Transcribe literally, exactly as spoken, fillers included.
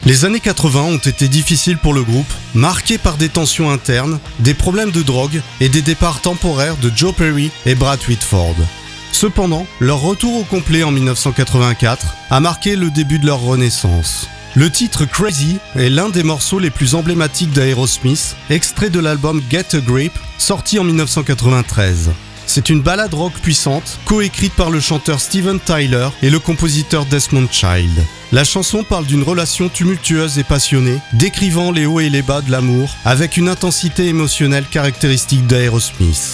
Les années quatre-vingts ont été difficiles pour le groupe, marquées par des tensions internes, des problèmes de drogue et des départs temporaires de Joe Perry et Brad Whitford. Cependant, leur retour au complet en dix-neuf cent quatre-vingt-quatre a marqué le début de leur renaissance. Le titre Crazy est l'un des morceaux les plus emblématiques d'Aerosmith, extrait de l'album Get a Grip, sorti en dix-neuf cent quatre-vingt-treize. C'est une ballade rock puissante, coécrite par le chanteur Steven Tyler et le compositeur Desmond Child. La chanson parle d'une relation tumultueuse et passionnée, décrivant les hauts et les bas de l'amour, avec une intensité émotionnelle caractéristique d'Aerosmith.